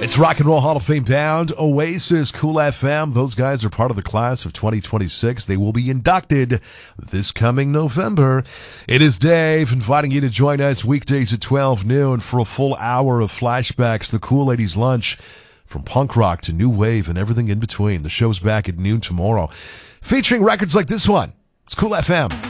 It's Rock and Roll Hall of Fame bound. Oasis, Cool FM. Those guys are part of the class of 2026. They will be inducted this coming November. It is Dave inviting you to join us weekdays at 12 noon for a full hour of flashbacks, the Cool Ladies Lunch, from punk rock to new wave and everything in between. The show's back at noon tomorrow, featuring records like this one. It's Cool FM.